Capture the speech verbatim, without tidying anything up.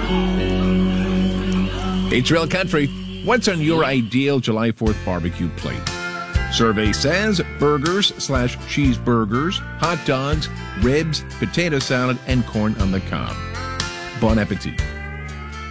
It's Real Country. What's on your ideal July fourth barbecue plate? Survey says burgers slash cheeseburgers, hot dogs, ribs, potato salad, and corn on the cob. Bon appetit.